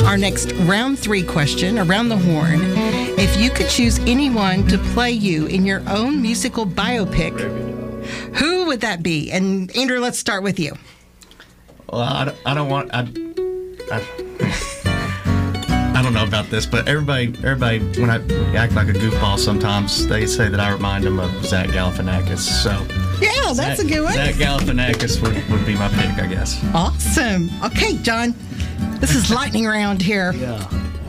Our next round 3 question, around the horn. If you could choose anyone to play you in your own musical biopic, who would that be? And Andrew, let's start with you. Well, I don't want. I don't know about this, but everybody, when I act like a goofball, sometimes they say that I remind them of Zach Galifianakis. So Yeah, that's a good one. Zach Galifianakis would be my pick, I guess. Awesome. Okay, John, this is lightning round here. Yeah.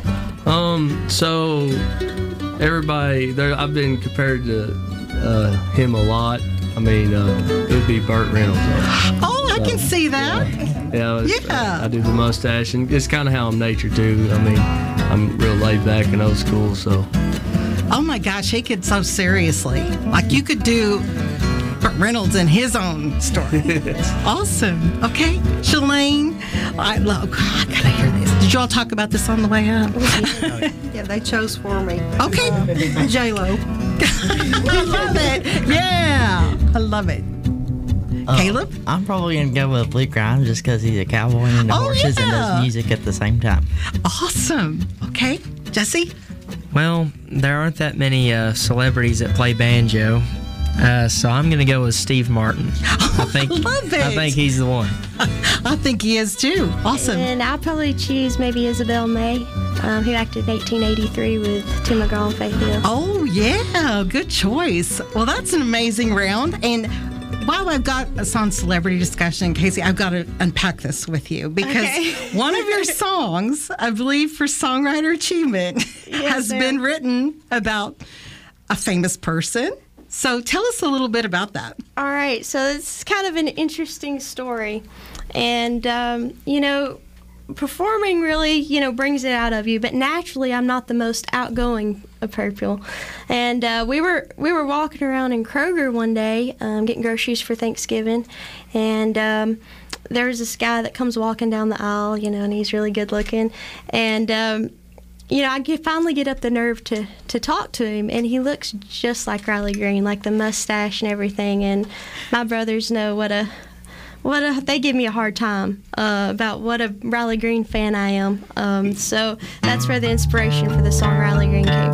So everybody there, I've been compared to him a lot. I mean, it would be Burt Reynolds. Oh, I can see that. Yeah. I do the mustache, and it's kind of how I'm natured too. I mean, I'm real laid back and old school, so. Oh my gosh, he could so seriously. Like you could do Burt Reynolds in his own story. Awesome. Okay, Shalane. I gotta hear this. Did y'all talk about this on the way up? Yeah, they chose for me. Okay. J-Lo. I love it. Yeah, I love it. Caleb? I'm probably going to go with Luke Grimes just because he's a cowboy and the horses and does music at the same time. Awesome. Okay, Jesse? Well, there aren't that many celebrities that play banjo, so I'm going to go with Steve Martin. I love it. I think he's the one. I think he is too. Awesome. And I'll probably choose maybe Isabel May, who acted in 1883 with Tim McGraw and Faith Hill. Oh, yeah. Good choice. Well, that's an amazing round. And while I've got us on celebrity discussion, Casey, I've got to unpack this with you because one of your songs, I believe for Songwriter Achievement, has been written about a famous person. So tell us a little bit about that. All right, so it's kind of an interesting story. And, performing really, brings it out of you. But naturally, I'm not the most outgoing of people. And we were walking around in Kroger one day getting groceries for Thanksgiving. And there was this guy that comes walking down the aisle, and he's really good looking. And I finally get up the nerve to talk to him, and he looks just like Riley Green, like the mustache and everything. And my brothers know they give me a hard time about what a Riley Green fan I am. So that's where the inspiration for the song Riley Green came